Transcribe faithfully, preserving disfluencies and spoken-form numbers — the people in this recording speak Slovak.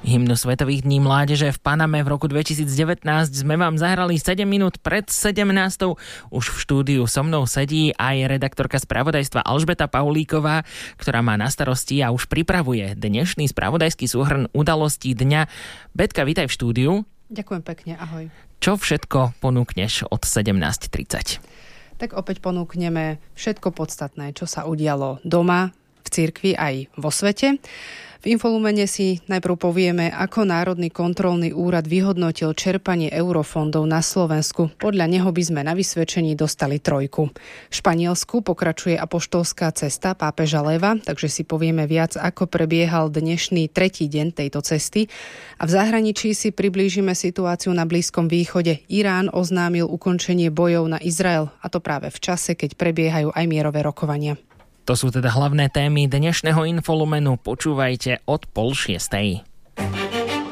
Hymnu Svetových dní mládeže v Paname v roku dvetisícdevätnásť sme vám zahrali sedem minút pred sedemnástou. Už v štúdiu so mnou sedí aj redaktorka spravodajstva Alžbeta Paulíková, ktorá má na starosti a už pripravuje dnešný spravodajský súhrn udalostí dňa. Betka, vítaj v štúdiu. Ďakujem pekne, ahoj. Čo všetko ponúkneš od sedemnásť tridsať? Tak opäť ponúkneme všetko podstatné, čo sa udialo doma, v cirkvi aj vo svete. V Infolumene si najprv povieme, ako Národný kontrolný úrad vyhodnotil čerpanie eurofondov na Slovensku. Podľa neho by sme na vysvedčení dostali trojku. V Španielsku pokračuje apoštolská cesta pápeža Leva, takže si povieme viac, ako prebiehal dnešný tretí deň tejto cesty. A v zahraničí si priblížime situáciu na Blízkom východe. Irán oznámil ukončenie bojov na Izrael, a to práve v čase, keď prebiehajú aj mierové rokovania. To sú teda hlavné témy dnešného Infolumenu. Počúvajte od pol šiestej.